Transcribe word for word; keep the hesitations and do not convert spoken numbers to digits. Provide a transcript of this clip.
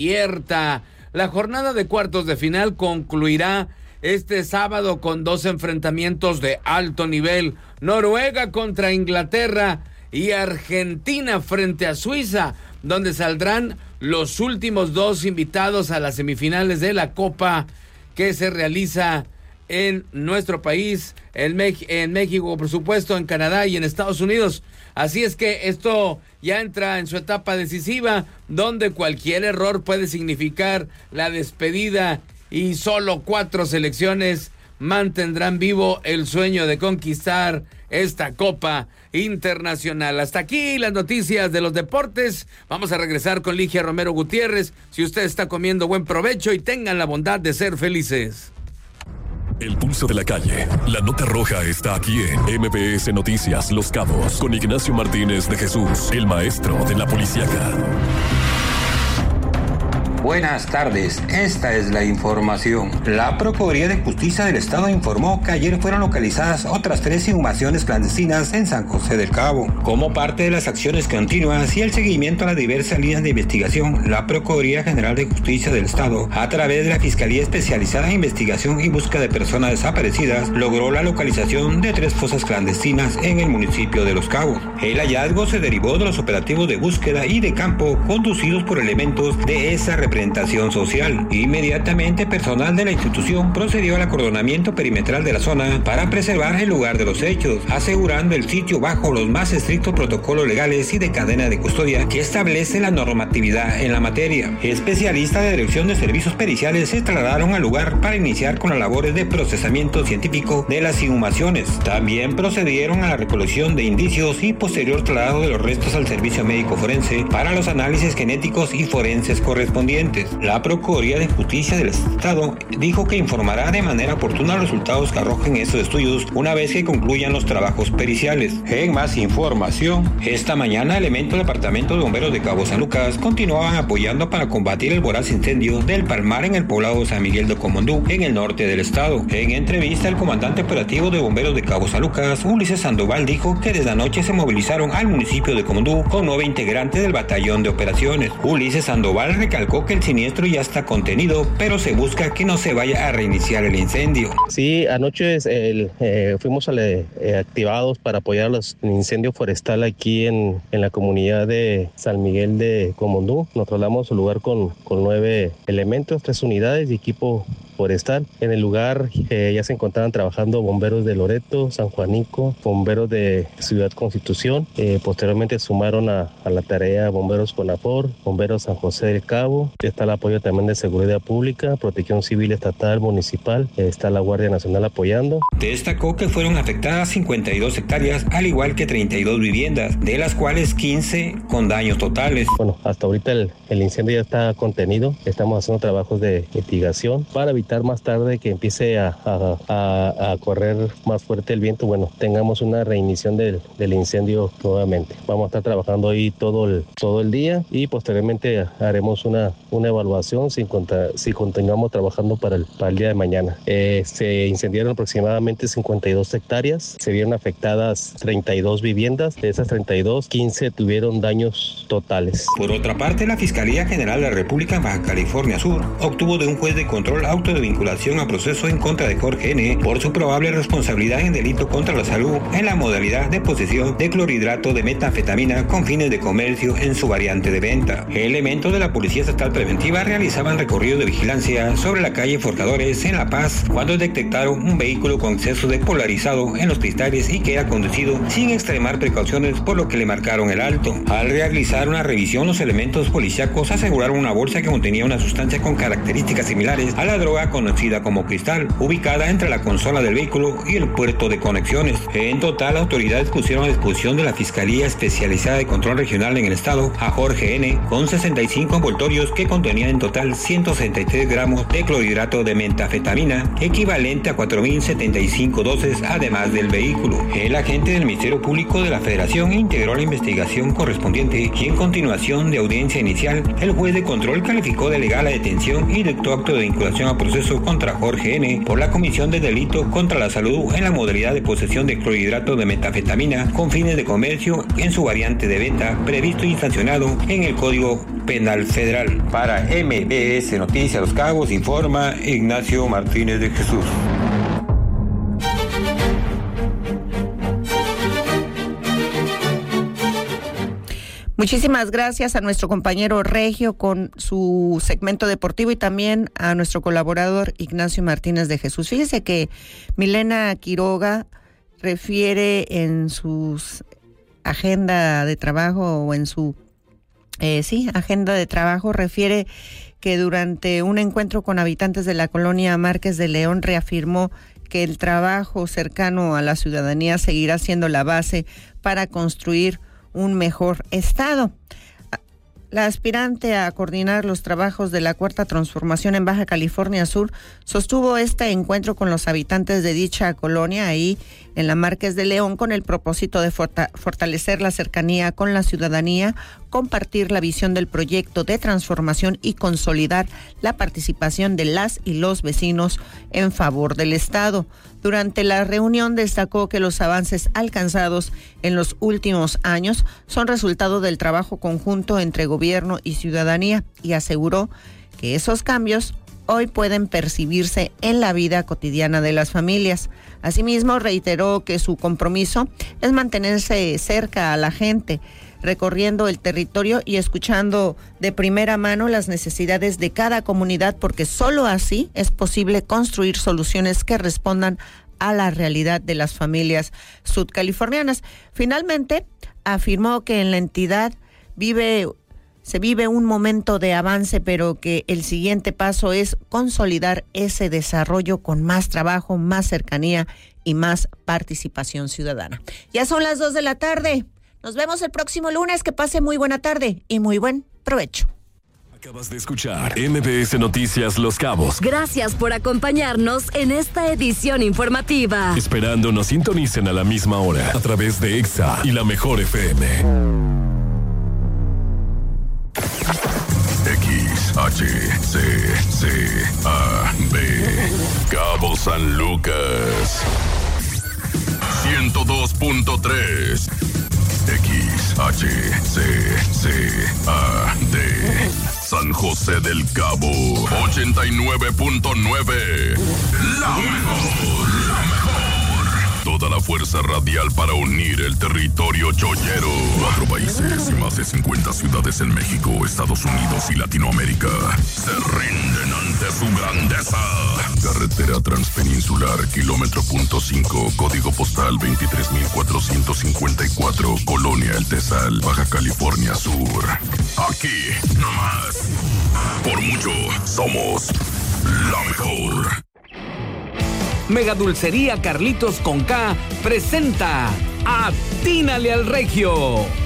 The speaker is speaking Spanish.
abierta. La jornada de cuartos de final concluirá este sábado con dos enfrentamientos de alto nivel: Noruega contra Inglaterra y Argentina frente a Suiza, donde saldrán los últimos dos invitados a las semifinales de la Copa que se realiza en nuestro país, en, Mex- en México, por supuesto, en Canadá y en Estados Unidos. Así es que esto ya entra en su etapa decisiva, donde cualquier error puede significar la despedida, y solo cuatro selecciones mantendrán vivo el sueño de conquistar esta Copa Internacional. Hasta aquí las noticias de los deportes. Vamos a regresar con Ligia Romero Gutiérrez. Si usted está comiendo, buen provecho y tengan la bondad de ser felices. El pulso de la calle. La nota roja está aquí en M B S Noticias Los Cabos, con Ignacio Martínez de Jesús, el maestro de la policíaca. Buenas tardes, esta es la información. La Procuraduría de Justicia del Estado informó que ayer fueron localizadas otras tres inhumaciones clandestinas en San José del Cabo. Como parte de las acciones continuas y el seguimiento a las diversas líneas de investigación, la Procuraduría General de Justicia del Estado, a través de la Fiscalía Especializada en Investigación y Búsqueda de Personas Desaparecidas, logró la localización de tres fosas clandestinas en el municipio de Los Cabos. El hallazgo se derivó de los operativos de búsqueda y de campo conducidos por elementos de esa representación social. Inmediatamente, personal de la institución procedió al acordonamiento perimetral de la zona para preservar el lugar de los hechos, asegurando el sitio bajo los más estrictos protocolos legales y de cadena de custodia que establece la normatividad en la materia. Especialistas de Dirección de Servicios Periciales se trasladaron al lugar para iniciar con las labores de procesamiento científico de las inhumaciones. También procedieron a la recolección de indicios y posterior traslado de los restos al servicio médico forense para los análisis genéticos y forenses correspondientes. La Procuraduría de Justicia del Estado dijo que informará de manera oportuna los resultados que arrojen estos estudios una vez que concluyan los trabajos periciales. En más información, esta mañana elementos del Departamento de Bomberos de Cabo San Lucas continuaban apoyando para combatir el voraz incendio del Palmar en el poblado San Miguel de Comondú, en el norte del estado. En entrevista, el comandante operativo de Bomberos de Cabo San Lucas, Ulises Sandoval, dijo que desde anoche se movilizaron al municipio de Comondú con nueve integrantes del batallón de operaciones. Ulises Sandoval recalcó que el siniestro ya está contenido, pero se busca que no se vaya a reiniciar el incendio. Sí, anoche el, eh, fuimos eh, activados para apoyar los, el incendio forestal aquí en, en la comunidad de San Miguel de Comondú. Nos trasladamos al lugar con, con nueve elementos, tres unidades y equipo forestal. En el lugar eh, ya se encontraban trabajando bomberos de Loreto, San Juanico, bomberos de Ciudad Constitución. Eh, posteriormente sumaron a, a la tarea bomberos Conafor, bomberos San José del Cabo. Está el apoyo también de Seguridad Pública, Protección Civil Estatal, Municipal. Eh, está la Guardia Nacional apoyando. Destacó que fueron afectadas cincuenta y dos hectáreas, al igual que treinta y dos viviendas, de las cuales quince con daños totales. Bueno, hasta ahorita el, el incendio ya está contenido. Estamos haciendo trabajos de mitigación para evitar más tarde que empiece a, a, a, a correr más fuerte el viento. Bueno, tengamos una reinición del, del incendio nuevamente. Vamos a estar trabajando ahí todo el, todo el día y posteriormente haremos una, una evaluación si, contra, si continuamos trabajando para el, para el día de mañana. Eh, se incendiaron aproximadamente cincuenta y dos hectáreas, se vieron afectadas treinta y dos viviendas. De esas treinta y dos, quince tuvieron daños totales. Por otra parte, la Fiscalía General de la República en Baja California Sur obtuvo de un juez de control auto de vinculación a proceso en contra de Jorge N. por su probable responsabilidad en delito contra la salud en la modalidad de posesión de clorhidrato de metanfetamina con fines de comercio en su variante de venta. Elementos de la Policía Estatal Preventiva realizaban recorrido de vigilancia sobre la calle Forjadores en La Paz cuando detectaron un vehículo con exceso de polarizado en los cristales y que era conducido sin extremar precauciones, por lo que le marcaron el alto. Al realizar una revisión, los elementos policíacos aseguraron una bolsa que contenía una sustancia con características similares a la droga conocida como cristal, ubicada entre la consola del vehículo y el puerto de conexiones. En total, autoridades pusieron a disposición de la Fiscalía Especializada de Control Regional en el estado a Jorge N. con sesenta y cinco envoltorios que contenían en total ciento sesenta y tres gramos de clorhidrato de metanfetamina, equivalente a cuatro mil setenta y cinco dosis, además del vehículo. El agente del Ministerio Público de la Federación integró la investigación correspondiente y en continuación de audiencia inicial, el juez de control calificó de legal la detención y dictó acto de vinculación a proceso proceso contra Jorge N. por la comisión de delito contra la salud en la modalidad de posesión de clorhidrato de metanfetamina con fines de comercio en su variante de venta, previsto y sancionado en el Código Penal Federal. Para M B S Noticias Los Cabos informa Ignacio Martínez de Jesús. Muchísimas gracias a nuestro compañero Regio con su segmento deportivo y también a nuestro colaborador Ignacio Martínez de Jesús. Fíjese que Milena Quiroga refiere en su agenda de trabajo o en su, eh, sí, agenda de trabajo, refiere que durante un encuentro con habitantes de la colonia Márquez de León reafirmó que el trabajo cercano a la ciudadanía seguirá siendo la base para construir un mejor estado. La aspirante a coordinar los trabajos de la Cuarta Transformación en Baja California Sur sostuvo este encuentro con los habitantes de dicha colonia ahí en la Márquez de León con el propósito de fortalecer la cercanía con la ciudadanía, compartir la visión del proyecto de transformación y consolidar la participación de las y los vecinos en favor del Estado. Durante la reunión destacó que los avances alcanzados en los últimos años son resultado del trabajo conjunto entre gobierno y ciudadanía y aseguró que esos cambios hoy pueden percibirse en la vida cotidiana de las familias. Asimismo, reiteró que su compromiso es mantenerse cerca a la gente, recorriendo el territorio y escuchando de primera mano las necesidades de cada comunidad, porque solo así es posible construir soluciones que respondan a la realidad de las familias sudcalifornianas. Finalmente, afirmó que en la entidad vive se vive un momento de avance, pero que el siguiente paso es consolidar ese desarrollo con más trabajo, más cercanía y más participación ciudadana. Ya son las dos de la tarde. Nos vemos el próximo lunes. Que pase muy buena tarde y muy buen provecho. Acabas de escuchar M B S Noticias Los Cabos. Gracias por acompañarnos en esta edición informativa. Esperando nos sintonicen a la misma hora a través de Exa y la Mejor F M. X, H, C, C, A, B. Cabo San Lucas. ciento dos punto tres. X, H, C, C, A, D. San José del Cabo. ochenta y nueve punto nueve. La mejor, la mejor. Toda la fuerza radial para unir el territorio chollero. Cuatro países y más de cincuenta ciudades en México, Estados Unidos y Latinoamérica se rinden ante su grandeza. Carretera Transpeninsular, kilómetro punto cinco, código postal veintitrés mil cuatrocientos cincuenta y cuatro, Colonia El Tesal, Baja California Sur. Aquí, nomás. Por mucho, somos la mejor. Mega Dulcería Carlitos con K presenta Atínale al Regio.